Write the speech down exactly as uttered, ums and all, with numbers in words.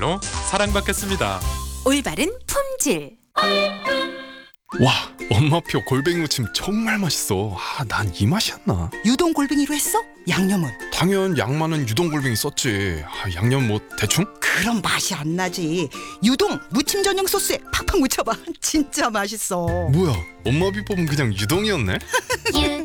정말로 사랑받겠습니다. 올바른 품질. 와, 엄마표 골뱅이 무침 정말 맛있어. 아, 난 이 맛이었나? 유동 골뱅이로 했어? 양념은? 당연 양 많은 유동 골뱅이 썼지. 아, 양념 뭐 대충? 그럼 맛이 안 나지. 유동 무침 전용 소스에 팍팍 묻혀봐. 진짜 맛있어. 뭐야, 엄마 비법은 그냥 유동이었네? 유동